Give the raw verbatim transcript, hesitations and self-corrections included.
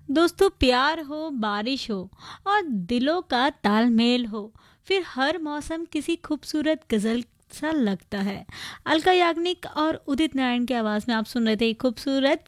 दोस्तों, प्यार हो, बारिश हो और दिलों का तालमेल हो, फिर हर मौसम किसी खूबसूरत गजल सा लगता है। अलका याग्निक और उदित नारायण की आवाज में आप सुन रहे थे एक खूबसूरत